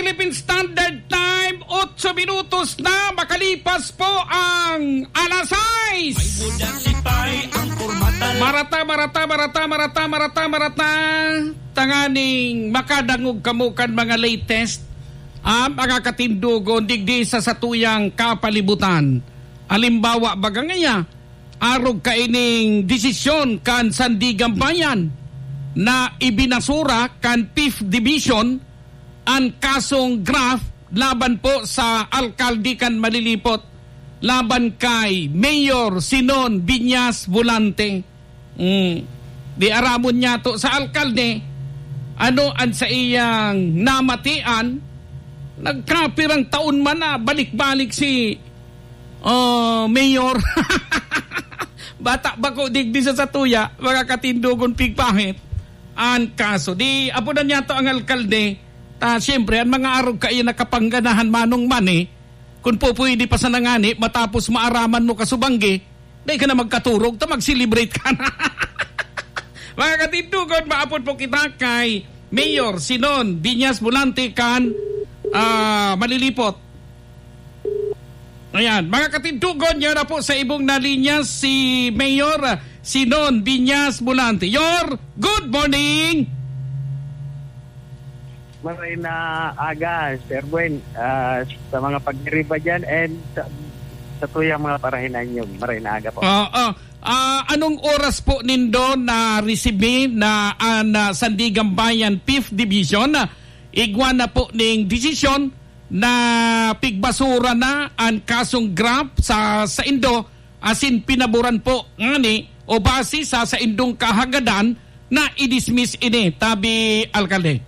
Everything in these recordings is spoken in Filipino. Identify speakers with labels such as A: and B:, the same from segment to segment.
A: Philippine Standard Time, 8 minutos na makalipas po ang alas 6. Marata. Tanganing makadangog kamukan mga latest. Mga katindugon digdi sa satuyang kapalibutan. Alimbawa baga ngaya, arog kaining desisyon kan Sandigan Bayan na ibinasura kan 5th Division ang kasong graft laban po sa alkalde kan Malilipot laban kay Mayor Sinon Biñas Volante. Di aramon niya to sa alkalde ano an sa iyang namatian nagkapirang taon man na balik-balik si Mayor. Bata bako digdi sa satuya mga katindugon pigpahit ang kaso di apo na niya to ang alkalde. Siyempre, ang mga arog kayo nakapangganahan manong mani, kung po pwede pa sa nangani, matapos maaraman mo kasubanggi, dahil ka na magkaturog, mag-celebrate ka na. Mga katindugon, maapot po kita kay Mayor Sinon Biñas Volante kan Malilipot. Ayan, mga katindugon, yun na po sa ibong nalinya si Mayor Sinon Biñas Volante. Yor, good morning!
B: Maray na aga, Sir Buen, sa mga pagdiriba dyan and sa tuyang mga parahinan nyo. Maray na aga po.
A: Anong oras po nindo na receive na Sandigan Bayan 5th Division igwa na po ning desisyon na pigbasura na ang kasong graft sa Indo asin pinaboran po ngani o base sa Indong kahagadan na i-dismiss ini tabi alkalde.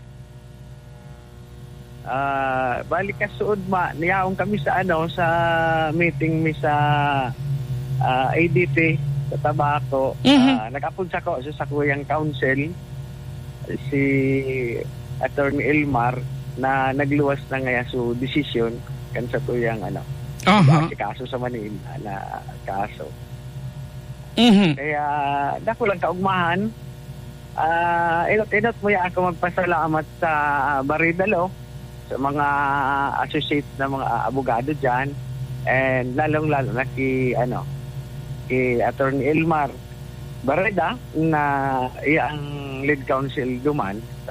B: Balik ka suod niyaong kami sa sa meeting mi sa ADT sa Tabaco. Nag-apod sa sakuyang council si Attorney Elmar na nagluwas na ngaya so decision kan sa tuyang si kaso sa Manila na kaso. Kaya dako lang kaugmahan. Inot mo ya ako magpasalamat sa Baridalo sa mga associate na mga abogado dyan and lalong-lalo na kay Attorney Elmar Barreda na iyang lead counsel duman